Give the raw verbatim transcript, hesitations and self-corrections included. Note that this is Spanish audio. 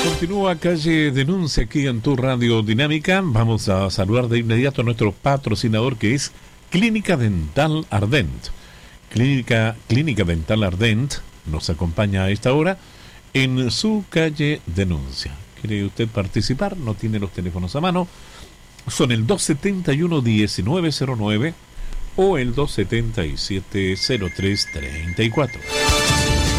Continúa Calle Denuncia aquí en tu Radio Dinámica. Vamos a saludar de inmediato a nuestro patrocinador, que es Clínica Dental Ardent. Clínica, Clínica Dental Ardent nos acompaña a esta hora en su Calle Denuncia. ¿Quiere usted participar? No tiene los teléfonos a mano. Son el dos setenta y uno, diecinueve cero nueve o el dos setenta y siete, cero tres treinta y cuatro.